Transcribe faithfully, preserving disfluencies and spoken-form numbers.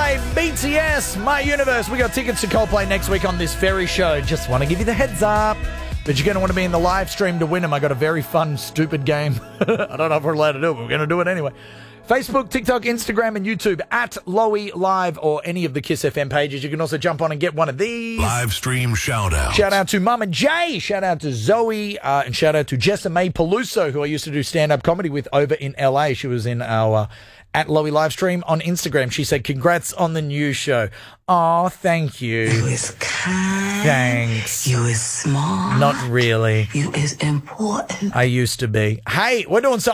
Coldplay, B T S, My Universe. We got tickets to Coldplay next week on this very show. Just want to give you the heads up. But you're going to want to be in the live stream to win them. I got a very fun, stupid game. I don't know if we're allowed to do it, but we're going to do it anyway. Facebook, TikTok, Instagram, and YouTube at Lowy Live or any of the Kiss F M pages. You can also jump on and get one of these. Live stream shout out. Shout out to Mama Jay. Shout out to Zoe. Uh, and shout out to Jessa May Peluso, who I used to do stand-up comedy with over in L A. She was in our uh, at Lowy live stream on Instagram. She said, congrats on the new show. Oh, thank you. You is kind. Thanks. You is smart. Not really. You is important. I used to be. Hey, we're doing something.